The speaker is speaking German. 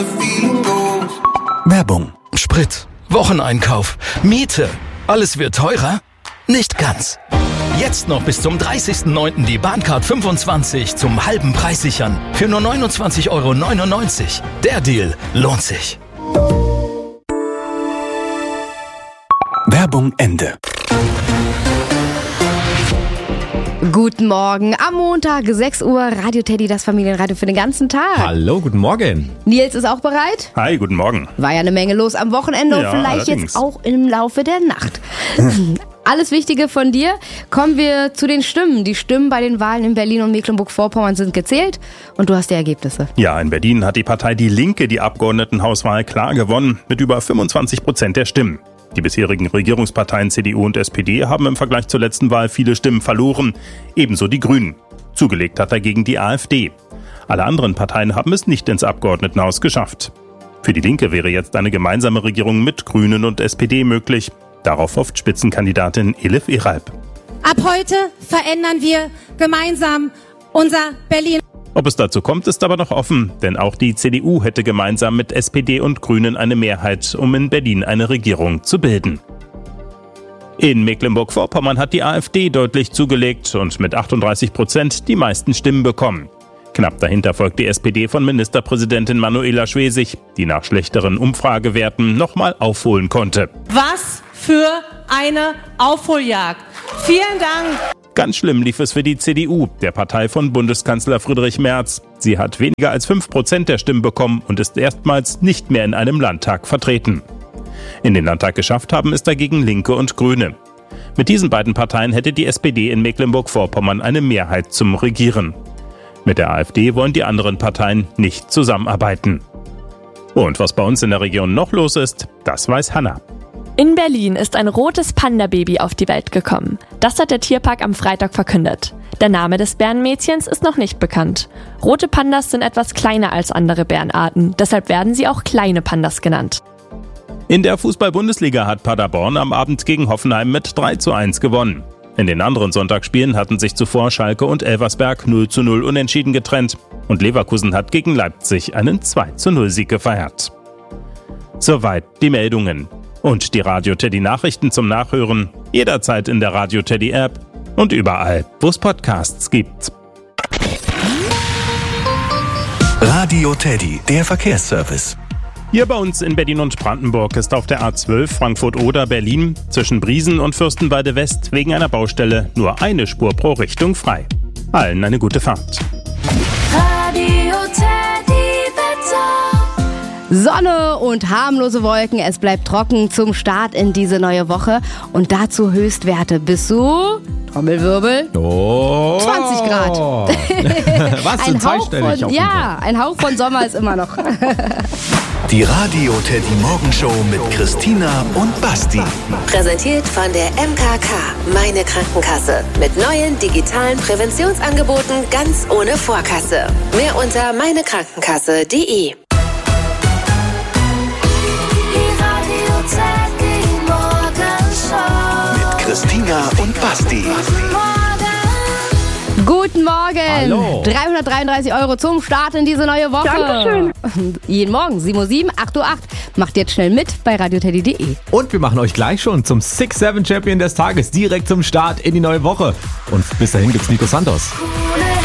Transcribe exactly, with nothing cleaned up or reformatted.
Werbung. Sprit, Wocheneinkauf, Miete. Alles wird teurer? Nicht ganz. Jetzt noch bis zum dreißigsten neunten die Bahncard fünfundzwanzig zum halben Preis sichern. Für nur neunundzwanzig Euro neunundneunzig. Der Deal lohnt sich. Werbung Ende. Guten Morgen, am Montag, sechs Uhr, Radio Teddy, das Familienradio für den ganzen Tag. Hallo, guten Morgen. Nils ist auch bereit? Hi, guten Morgen. War ja eine Menge los am Wochenende und Ja, vielleicht allerdings. jetzt auch im Laufe der Nacht. Alles Wichtige von dir. Kommen wir zu den Stimmen. Die Stimmen bei den Wahlen in Berlin und Mecklenburg-Vorpommern sind gezählt und du hast die Ergebnisse. Ja, in Berlin hat die Partei Die Linke die Abgeordnetenhauswahl klar gewonnen mit über fünfundzwanzig Prozent der Stimmen. Die bisherigen Regierungsparteien C D U und S P D haben im Vergleich zur letzten Wahl viele Stimmen verloren, ebenso die Grünen. Zugelegt hat dagegen die AfD. Alle anderen Parteien haben es nicht ins Abgeordnetenhaus geschafft. Für die Linke wäre jetzt eine gemeinsame Regierung mit Grünen und S P D möglich. Darauf hofft Spitzenkandidatin Elif Eralp. Ab heute verändern wir gemeinsam unser Berlin. Ob es dazu kommt, ist aber noch offen, denn auch die C D U hätte gemeinsam mit S P D und Grünen eine Mehrheit, um in Berlin eine Regierung zu bilden. In Mecklenburg-Vorpommern hat die AfD deutlich zugelegt und mit achtunddreißig Prozent die meisten Stimmen bekommen. Knapp dahinter folgt die S P D von Ministerpräsidentin Manuela Schwesig, die nach schlechteren Umfragewerten nochmal aufholen konnte. Was für eine Aufholjagd. Vielen Dank. Ganz schlimm lief es für die C D U, der Partei von Bundeskanzler Friedrich Merz. Sie hat weniger als fünf Prozent der Stimmen bekommen und ist erstmals nicht mehr in einem Landtag vertreten. In den Landtag geschafft haben es dagegen Linke und Grüne. Mit diesen beiden Parteien hätte die S P D in Mecklenburg-Vorpommern eine Mehrheit zum Regieren. Mit der AfD wollen die anderen Parteien nicht zusammenarbeiten. Und was bei uns in der Region noch los ist, das weiß Hanna. In Berlin ist ein rotes Panda-Baby auf die Welt gekommen. Das hat der Tierpark am Freitag verkündet. Der Name des Bärenmädchens ist noch nicht bekannt. Rote Pandas sind etwas kleiner als andere Bärenarten, deshalb werden sie auch kleine Pandas genannt. In der Fußball-Bundesliga hat Paderborn am Abend gegen Hoffenheim mit drei zu eins gewonnen. In den anderen Sonntagsspielen hatten sich zuvor Schalke und Elversberg null zu null unentschieden getrennt und Leverkusen hat gegen Leipzig einen zwei zu null Sieg gefeiert. Soweit die Meldungen. Und die Radio Teddy Nachrichten zum Nachhören jederzeit in der Radio Teddy App und überall, wo es Podcasts gibt. Radio Teddy, der Verkehrsservice. Hier bei uns in Berlin und Brandenburg ist auf der A zwölf Frankfurt-Oder-Berlin zwischen Briesen und Fürstenwalde West wegen einer Baustelle nur eine Spur pro Richtung frei. Allen eine gute Fahrt. Radio Teddy Wetter. Sonne und harmlose Wolken, es bleibt trocken zum Start in diese neue Woche und dazu Höchstwerte bis zu, Trommelwirbel, Oh. zwanzig Grad. Was, Ein sind Hauch zweistellig von, auf jeden ja, ein Hauch von Sommer ist immer noch. Die Radio Teddy Morgenshow mit Christina und Basti. Präsentiert von der M K K, meine Krankenkasse. Mit neuen digitalen Präventionsangeboten ganz ohne Vorkasse. Mehr unter meinekrankenkasse punkt de. Die Radio Teddy Morgenshow. Mit Christina und Basti. Guten Morgen! Hallo. dreihundertdreiunddreißig Euro zum Start in diese neue Woche. Dankeschön. Jeden Morgen, sieben Uhr sieben, acht Uhr acht. Macht jetzt schnell mit bei radioteddy punkt de. Und wir machen euch gleich schon zum six seven Champion des Tages direkt zum Start in die neue Woche. Und bis dahin gibt's Nico Santos. Coole